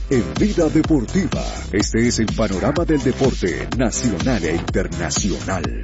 en Vida Deportiva. Este es el panorama del deporte nacional e internacional.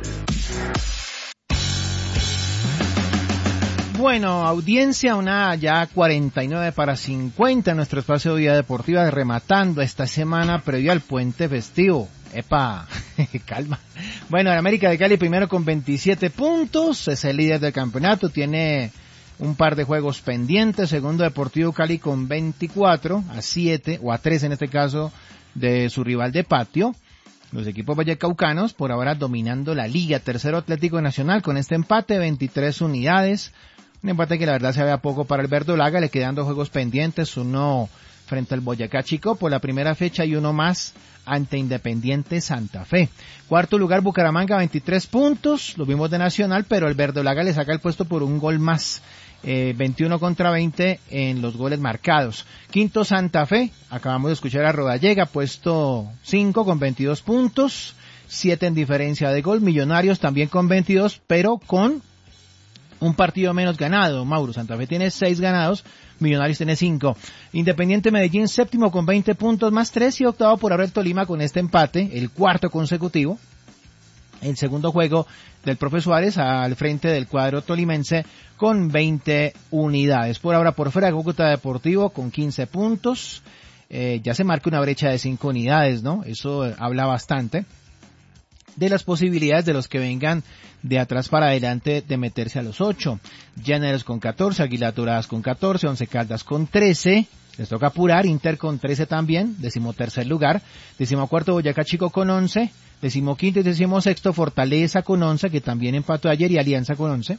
Bueno, audiencia, una ya 49:50 en nuestro espacio de Vida Deportiva, rematando esta semana previo al puente festivo. ¡Epa! Calma. Bueno, el América de Cali primero con 27 puntos, es el líder del campeonato, tiene un par de juegos pendientes. Segundo, Deportivo Cali con 24, a 7, o a 3 en este caso, de su rival de patio. Los equipos vallecaucanos por ahora dominando la liga. Tercero, Atlético Nacional con este empate, 23 unidades. Un empate que la verdad se vea poco para el verdolaga, le quedan 2 juegos pendientes, uno frente al Boyacá Chico por la primera fecha y uno más ante Independiente Santa Fe. Cuarto lugar, Bucaramanga, 23 puntos, lo vimos de Nacional, pero el verdolaga le saca el puesto por un gol más, 21-20 en los goles marcados. Quinto, Santa Fe, acabamos de escuchar a Rodallega, puesto 5 con 22 puntos, 7 en diferencia de gol. Millonarios también con 22, pero con un partido menos ganado, Mauro. Santa Fe tiene 6 ganados, Millonarios tiene 5. Independiente Medellín, séptimo con 20 puntos más 3, y octavo por ahora el Tolima con este empate, el cuarto consecutivo. El segundo juego del profe Suárez al frente del cuadro tolimense con 20 unidades. Por ahora por fuera, Cúcuta Deportivo con 15 puntos. Ya se marca una brecha de 5 unidades, ¿no? Eso habla bastante de las posibilidades de los que vengan de atrás para adelante de meterse a los 8. Llaneros con 14, Águilas Doradas con 14, Once Caldas con 13, les toca apurar, Inter con 13 también, 13º lugar, 14º Boyacá Chico con 11, 15º y 16º Fortaleza con 11, que también empató ayer, y Alianza con 11,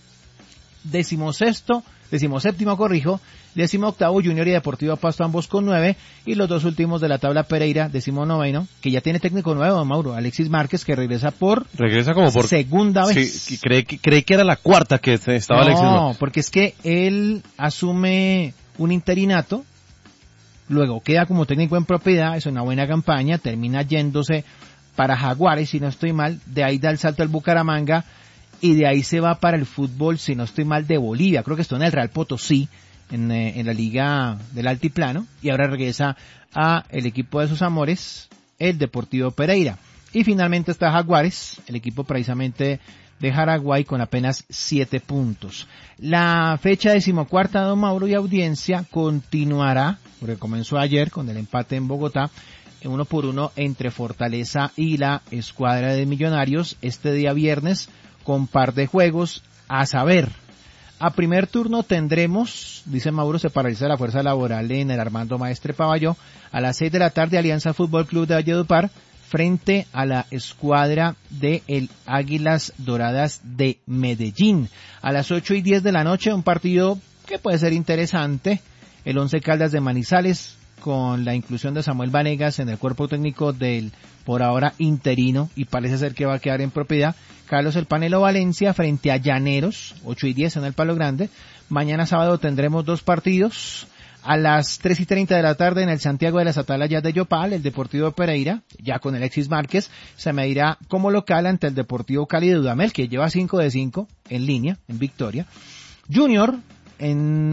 17º Junior y Deportivo Pasto, ambos con 9, y los dos últimos de la tabla Pereira, 19º, que ya tiene técnico nuevo, Mauro, Alexis Márquez, que regresa como por segunda vez. Sí, creí que era la cuarta que estaba Alexis Márquez. No, porque es que él asume un interinato, luego queda como técnico en propiedad, es una buena campaña, termina yéndose para Jaguares, si no estoy mal, de ahí da el salto al Bucaramanga, y de ahí se va para el fútbol, si no estoy mal, de Bolivia. Creo que está en el Real Potosí, en la liga del altiplano, y ahora regresa a el equipo de sus amores, el Deportivo Pereira. Y finalmente está Jaguares, el equipo precisamente de Jaraguay, con apenas 7 puntos. La fecha 14ª, don Mauro y audiencia, continuará, porque comenzó ayer con el empate en Bogotá, 1-1 entre Fortaleza y la escuadra de Millonarios, este día viernes, con par de juegos, a saber, a primer turno tendremos, dice Mauro, se paraliza la fuerza laboral en el Armando Maestre Pavalló, a las 6 de la tarde, Alianza Fútbol Club de Valledupar, frente a la escuadra de el Águilas Doradas de Medellín. A las 8:10 de la noche, un partido que puede ser interesante, el Once Caldas de Manizales, con la inclusión de Samuel Vanegas en el cuerpo técnico del, por ahora, interino, y parece ser que va a quedar en propiedad, Carlos El Panelo Valencia frente a Llaneros, 8:10 en el Palo Grande. Mañana sábado tendremos 2 partidos. A las 3:30 de la tarde en el Santiago de las Atalayas de Yopal, el Deportivo Pereira, ya con Alexis Márquez, se medirá como local ante el Deportivo Cali de Dudamel, que lleva 5 de 5 en línea, en victoria. Junior, en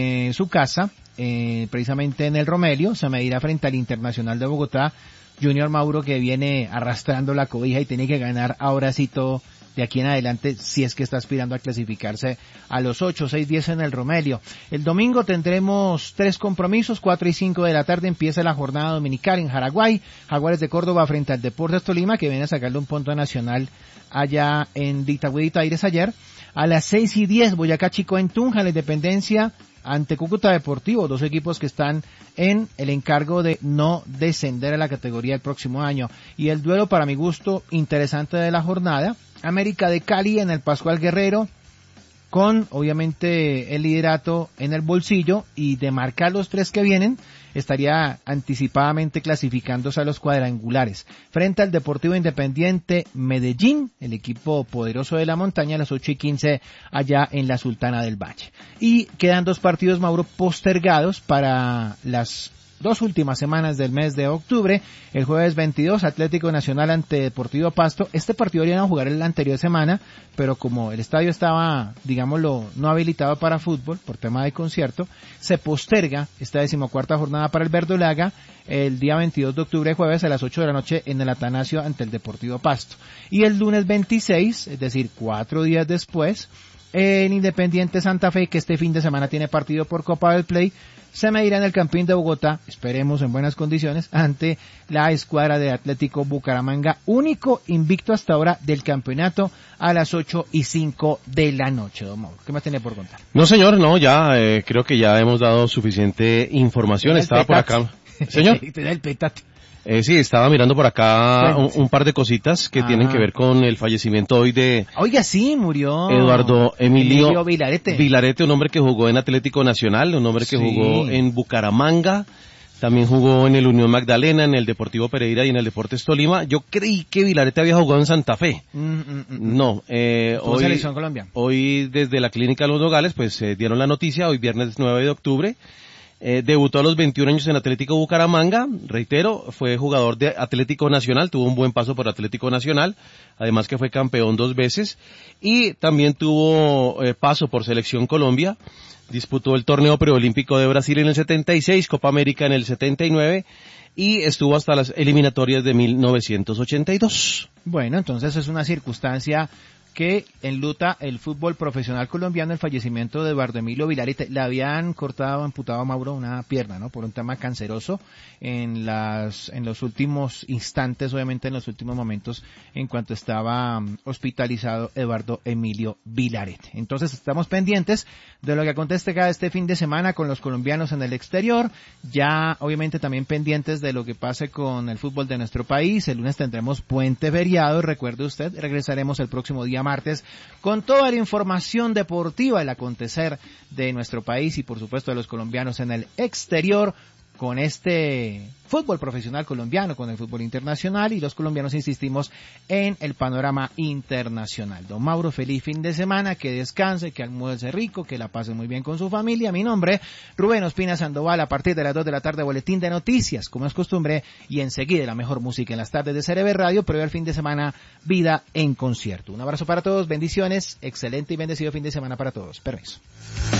su casa, precisamente en el Romelio, se medirá frente al Internacional de Bogotá. Junior, Mauro, que viene arrastrando la cobija y tiene que ganar ahora sí todo de aquí en adelante, si es que está aspirando a clasificarse a los 8, 6, 10 en el Romelio. El domingo tendremos 3 compromisos, 4 y 5 de la tarde empieza la jornada dominical en Jaraguay, Jaguares de Córdoba frente al Deportes Tolima, que viene a sacarle un punto Nacional allá en Itagüí de Aires ayer. A las 6:10, Boyacá Chico en Tunja, la Independencia ante Cúcuta Deportivo, 2 equipos que están en el encargo de no descender a la categoría el próximo año. Y el duelo, para mi gusto, interesante de la jornada, América de Cali en el Pascual Guerrero, con obviamente el liderato en el bolsillo, y de marcar los 3 que vienen, estaría anticipadamente clasificándose a los cuadrangulares. Frente al Deportivo Independiente Medellín, el equipo poderoso de la montaña, a las 8:15 allá en la Sultana del Valle. Y quedan 2 partidos, Mauro, postergados para las dos últimas semanas del mes de octubre. El jueves 22, Atlético Nacional ante Deportivo Pasto. Este partido iban a jugar la anterior semana, pero como el estadio estaba, digámoslo, no habilitado para fútbol, por tema de concierto, se posterga esta 14ª jornada para el Verdolaga el día 22 de octubre, jueves a las 8 de la noche en el Atanasio ante el Deportivo Pasto. Y el lunes 26, es decir, 4 días después, en Independiente Santa Fe, que este fin de semana tiene partido por Copa del Play, se medirá en el Campín de Bogotá, esperemos en buenas condiciones, ante la escuadra de Atlético Bucaramanga, único invicto hasta ahora del campeonato, a las 8:05 de la noche. Don Mauro, ¿qué más tiene por contar? No, señor, no, ya creo que ya hemos dado suficiente información. Estaba por acá. Señor. El petate. Sí, estaba mirando por acá un par de cositas que tienen que ver con el fallecimiento hoy de... Oiga, sí, murió Eduardo Emilio Vilarete, un hombre que jugó en Atlético Nacional, un hombre que jugó en Bucaramanga, también jugó en el Unión Magdalena, en el Deportivo Pereira y en el Deportes Tolima. Yo creí que Vilarete había jugado en Santa Fe. No, hoy, Selección Colombia. Hoy desde la Clínica Los Nogales pues dieron la noticia, hoy viernes 9 de octubre. Debutó a los 21 años en Atlético Bucaramanga, reitero, fue jugador de Atlético Nacional, tuvo un buen paso por Atlético Nacional, además que fue campeón 2 veces, y también tuvo paso por Selección Colombia, disputó el torneo preolímpico de Brasil en el 76, Copa América en el 79, y estuvo hasta las eliminatorias de 1982. Bueno, entonces es una circunstancia que enluta el fútbol profesional colombiano, el fallecimiento de Eduardo Emilio Vilarete. Le habían cortado, amputado a Mauro una pierna, ¿no? Por un tema canceroso en los últimos instantes, obviamente en los últimos momentos, en cuanto estaba hospitalizado Eduardo Emilio Vilarete. Entonces estamos pendientes de lo que acontece cada este fin de semana con los colombianos en el exterior, ya obviamente también pendientes de lo que pase con el fútbol de nuestro país. El lunes tendremos puente feriado, recuerde usted, regresaremos el próximo día martes con toda la información deportiva, el acontecer de nuestro país y por supuesto de los colombianos en el exterior, con este fútbol profesional colombiano, con el fútbol internacional y los colombianos insistimos en el panorama internacional. Don Mauro, feliz fin de semana, que descanse, que almuerce rico, que la pase muy bien con su familia. Mi nombre, Rubén Ospina Sandoval, a partir de las 2 de la tarde, boletín de noticias, como es costumbre, y enseguida la mejor música en las tardes de CRB Radio, previo al fin de semana, Vida en Concierto. Un abrazo para todos, bendiciones, excelente y bendecido fin de semana para todos. Permiso.